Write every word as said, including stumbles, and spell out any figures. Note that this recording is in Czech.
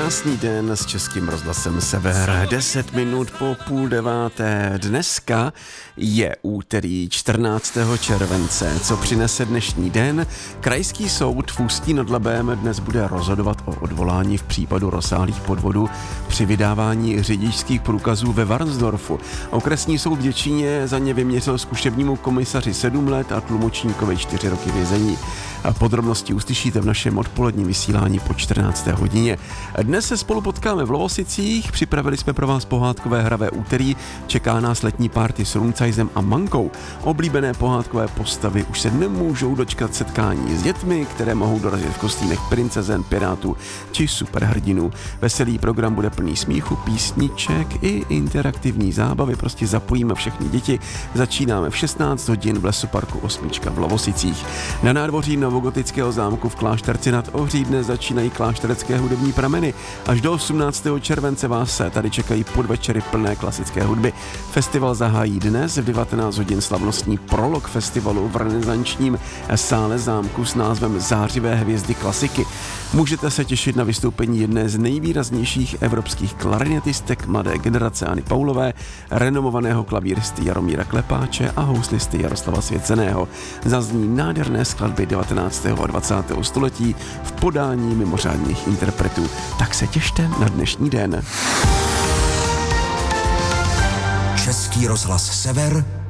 Krásný den s Českým rozhlasem Sever. Deset minut po půl deváté. Dneska je úterý čtrnáctého července. Co přinese dnešní den? Krajský soud v Ústí nad Labem dnes bude rozhodovat o odvolání v případu rozsáhlých podvodů při vydávání řidičských průkazů ve Varnsdorfu. Okresní soud v Děčíně za ně vyměřil zkušebnímu komisaři sedm let a tlumočníkovi čtyři roky vězení. A podrobnosti uslyšíte v našem odpoledním vysílání po čtrnácté hodině. Dnes se spolu potkáme v Lovosicích, připravili jsme pro vás pohádkové hravé úterý, čeká nás letní party s Runcajzem a Mankou. Oblíbené pohádkové postavy už se nemůžou dočkat setkání s dětmi, které mohou dorazit v kostýmech princezen, pirátů či superhrdinů. Veselý program bude plný smíchu, písniček i interaktivní zábavy, prostě zapojíme všechny děti. Začínáme v šestnáct hodin v lesoparku Osmička v Lovosicích. Na nádvoří novogotického zámku v Klášterci nad Ohří dnes začínají klášterecké hudební prameny. Až do osmnáctého července vás se tady čekají podvečery plné klasické hudby. Festival zahájí dnes v devatenáct hodin slavnostní prolog festivalu v renesančním sále zámku s názvem Zářivé hvězdy klasiky. Můžete se těšit na vystoupení jedné z nejvýraznějších evropských klarinetistek mladé generace Anny Paulové, renomovaného klavíristy Jaromíra Klepáče a houslisty Jaroslava Svěceného. Zazní nádherné skladby devatenáctého a dvacátého století v podání mimořádných interpretů. Tak se těšte na dnešní den. Český rozhlas Sever,